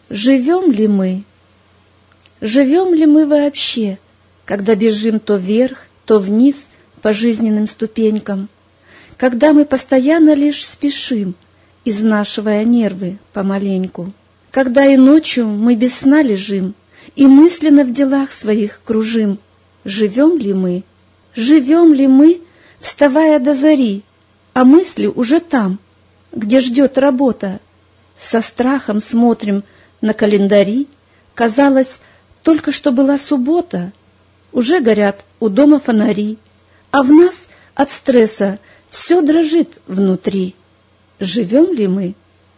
живем ли мы? Живем ли мы вообще, когда бежим то вверх, то вниз по жизненным ступенькам, когда мы постоянно лишь спешим, изнашивая нервы помаленьку, когда и ночью мы без сна лежим и мысленно в делах своих кружим? Живем ли мы? Живем ли мы, вставая до зари, а мысли уже там, где ждет работа? Со страхом смотрим на календари, казалось, только что была суббота, уже горят у дома фонари, а в нас от стресса все дрожит внутри. Живем ли мы?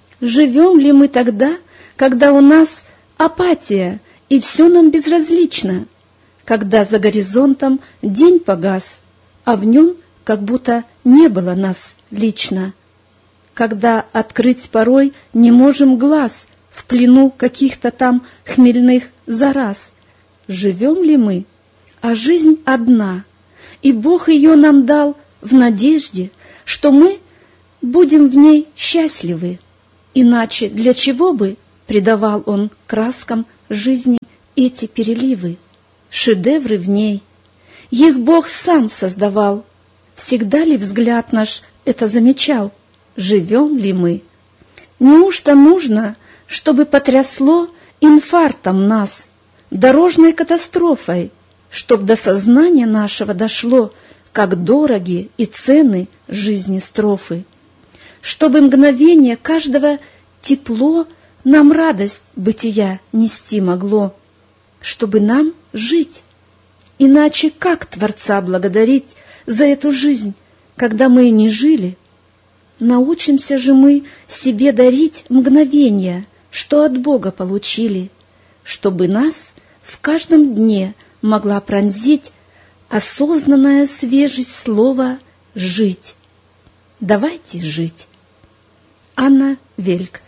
Живем ли мы тогда, когда у нас апатия и все нам безразлично, когда за горизонтом день погас, а в нем как будто не было нас лично, когда открыть порой не можем глаз в плену каких-то там хмельных зараз? Живем ли мы? А жизнь одна, и Бог ее нам дал в надежде, что мы будем в ней счастливы. Иначе для чего бы придавал Он краскам жизни эти переливы? Шедевры в ней, их Бог сам создавал. Всегда ли взгляд наш это замечал? Живем ли мы? Неужто нужно, чтобы потрясло инфарктом нас, дорожной катастрофой, чтоб до сознания нашего дошло, как дороги и цены жизни строфы, чтобы мгновение каждого тепло нам радость бытия нести могло, чтобы нам жить? Иначе как Творца благодарить за эту жизнь, когда мы и не жили? Научимся же мы себе дарить мгновения, что от Бога получили, чтобы нас в каждом дне могла пронзить осознанная свежесть слова «жить». Давайте жить. Анна Вельк.